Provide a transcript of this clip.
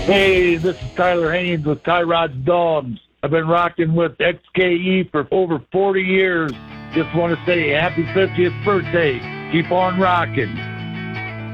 Hey, this is Tyler Haynes with Ty Rod's Dogs. I've been rocking with XKE for over 40 years. Just want to say happy 50th birthday. Keep on rocking.